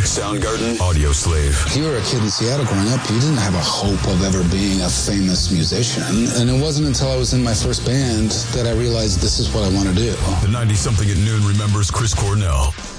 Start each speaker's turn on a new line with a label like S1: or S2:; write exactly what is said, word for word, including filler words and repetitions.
S1: Soundgarden, Audio Slave.
S2: If you were a kid in Seattle growing up, you didn't have a hope of ever being a famous musician. And it wasn't until I was in my first band that I realized this is what I want to do.
S1: The ninety-something at noon remembers Chris Cornell.